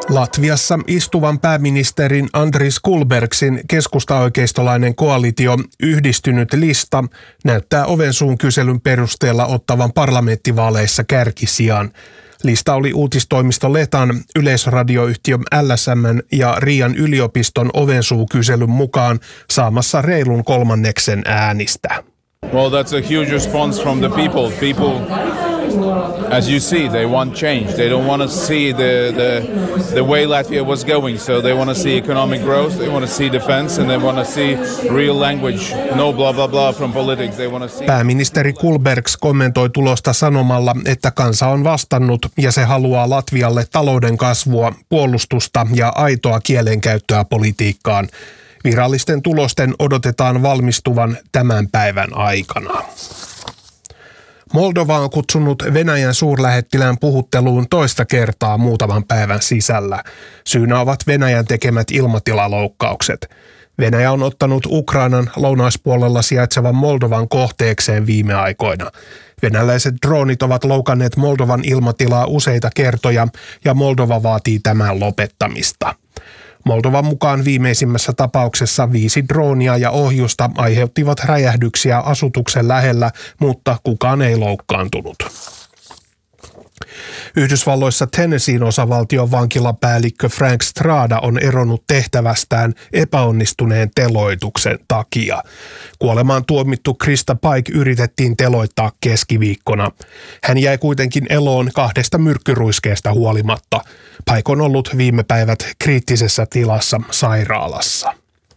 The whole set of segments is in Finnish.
Latviassa istuvan pääministerin Andris Kulbergsin keskustaoikeistolainen koalitio Yhdistynyt lista näyttää ovensuun kyselyn perusteella ottavan parlamenttivaaleissa kärkisijan. Lista oli uutistoimisto Letan, yleisradioyhtiö LSM:n ja Riian yliopiston ovensuukyselyn mukaan saamassa reilun kolmanneksen äänistä. Well, that's a huge response from the people. People, as you see, they want change. They don't want to see the way Latvia was going. So they want to see economic growth, they want to see defense, and they want to see real language. No blah blah blah from politics. They want to see. Pääministeri Kulbergs kommentoi tulosta sanomalla, että kansa on vastannut ja se haluaa Latvialle talouden kasvua, puolustusta ja aitoa kielenkäyttöä politiikkaan. Virallisten tulosten odotetaan valmistuvan tämän päivän aikana. Moldova on kutsunut Venäjän suurlähettilään puhutteluun toista kertaa muutaman päivän sisällä. Syynä ovat Venäjän tekemät ilmatilaloukkaukset. Venäjä on ottanut Ukrainan lounaispuolella sijaitsevan Moldovan kohteekseen viime aikoina. Venäläiset droonit ovat loukanneet Moldovan ilmatilaa useita kertoja ja Moldova vaatii tämän lopettamista. Moldovan mukaan viimeisimmässä tapauksessa 5 droonia ja ohjusta aiheuttivat räjähdyksiä asutuksen lähellä, mutta kukaan ei loukkaantunut. Yhdysvalloissa Tennesseein osavaltion vankilapäällikkö Frank Strada on eronnut tehtävästään epäonnistuneen teloituksen takia. Kuolemaan tuomittu Krista Pike yritettiin teloittaa keskiviikkona. Hän jäi kuitenkin eloon 2 myrkkyruiskeesta huolimatta. Pike on ollut viime päivät kriittisessä tilassa sairaalassa.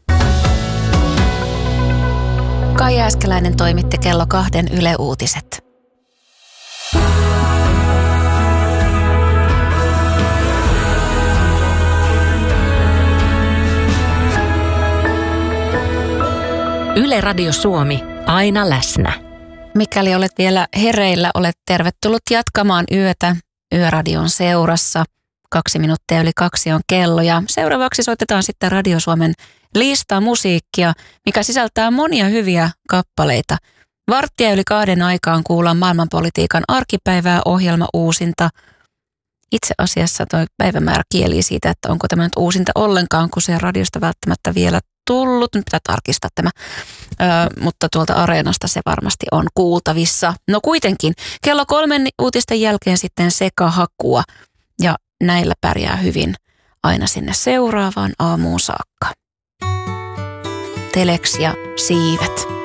Kai Jääskeläinen toimitti kello 2 Yle Uutiset. Yle Radio Suomi, aina läsnä. Mikäli olet vielä hereillä, olet tervetullut jatkamaan yötä Yöradion seurassa. 2 minuuttia yli 2 on kello ja seuraavaksi soitetaan sitten Radio Suomen lista musiikkia, mikä sisältää monia hyviä kappaleita. 1:15 aikaan kuullaan maailmanpolitiikan arkipäivää ohjelma uusinta. Itse asiassa tuo päivämäärä kielii siitä, että onko tämä nyt uusinta ollenkaan, kun se radiosta välttämättä vielä tullut. Nyt pitää tarkistaa tämä, mutta tuolta Areenasta se varmasti on kuultavissa. No kuitenkin, kello 3 uutisten jälkeen sitten sekahakua ja näillä pärjää hyvin aina sinne seuraavaan aamuun saakka. Telex ja siivet.